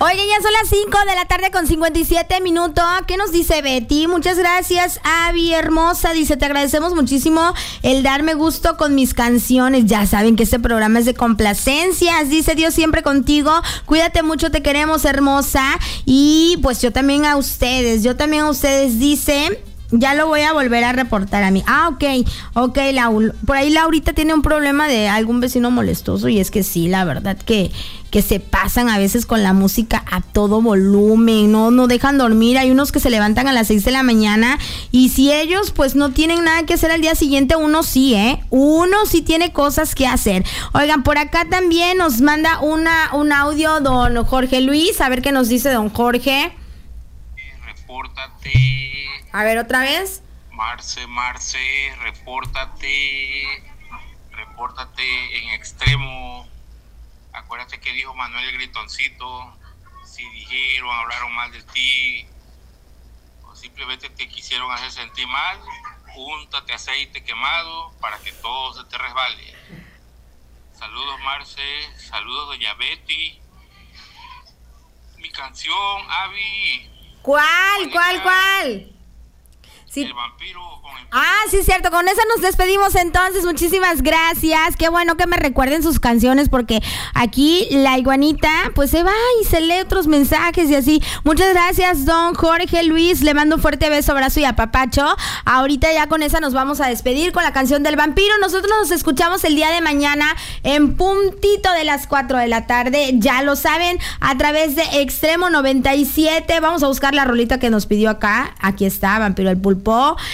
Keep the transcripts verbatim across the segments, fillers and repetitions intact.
Oye, ya son las cinco de la tarde con cincuenta y siete minutos. ¿Qué nos dice Betty? Muchas gracias, Avi, hermosa. Dice, te agradecemos muchísimo el darme gusto con mis canciones. Ya saben que este programa es de complacencias. Dice, Dios siempre contigo. Cuídate mucho, te queremos, hermosa. Y pues yo también a ustedes. Yo también a ustedes, dice... Ya lo voy a volver a reportar a mí. Ah, ok, ok, Lau. Por ahí Laurita tiene un problema de algún vecino molestoso. Y es que sí, la verdad que, que se pasan a veces con la música a todo volumen. No, no dejan dormir. Hay unos que se levantan a las seis de la mañana. Y si ellos pues no tienen nada que hacer al día siguiente, uno sí, ¿eh? Uno sí tiene cosas que hacer. Oigan, por acá también nos manda una, un audio don Jorge Luis. A ver qué nos dice don Jorge. Repórtate. A ver, otra vez. Marce, Marce, repórtate. Repórtate en Extremo. Acuérdate que dijo Manuel el Gritoncito. Si dijeron, hablaron mal de ti, o simplemente te quisieron hacer sentir mal, úntate aceite quemado para que todo se te resbale. Saludos, Marce. Saludos, doña Betty. Mi canción, Avi. ¿Cuál, cuál, cuál? Sí. El vampiro con el... Ah, sí, cierto, con esa nos despedimos entonces, muchísimas gracias. Qué bueno que me recuerden sus canciones, porque aquí la iguanita pues se va y se lee otros mensajes y así. Muchas gracias, don Jorge Luis, le mando un fuerte beso, abrazo y apapacho. Ahorita ya con esa nos vamos a despedir con la canción del vampiro. Nosotros nos escuchamos el día de mañana en puntito de las cuatro de la tarde, ya lo saben, a través de Extremo noventa y siete. Vamos a buscar la rolita que nos pidió acá. Aquí está, Vampiro el Pulpo.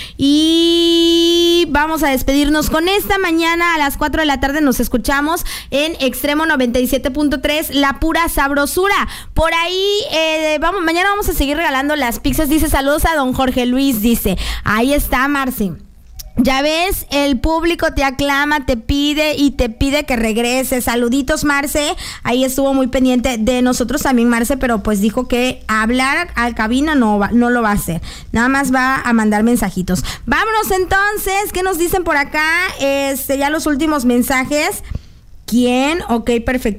Y vamos a despedirnos con esta. Mañana a las cuatro de la tarde nos escuchamos en Extremo noventa y siete punto tres, la pura sabrosura. Por ahí, eh, vamos, mañana vamos a seguir regalando las pizzas. Dice, saludos a don Jorge Luis. Dice, ahí está, Marci. Ya ves, el público te aclama, te pide y te pide que regreses. Saluditos, Marce. Ahí estuvo muy pendiente de nosotros también, Marce, pero pues dijo que hablar al cabina no va, no lo va a hacer. Nada más va a mandar mensajitos. Vámonos entonces. ¿Qué nos dicen por acá? Este, ya los últimos mensajes. ¿Quién? Ok, perfecto.